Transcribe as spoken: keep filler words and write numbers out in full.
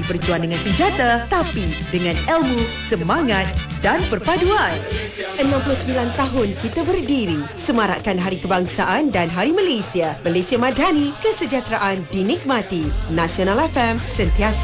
berjuang dengan senjata tapi dengan ilmu, semangat dan perpaduan. enam puluh sembilan tahun kita berdiri, semarakkan Hari Kebangsaan dan Hari Malaysia. Malaysia Madani, kesejahteraan dinikmati. Nasional F M, sentiasa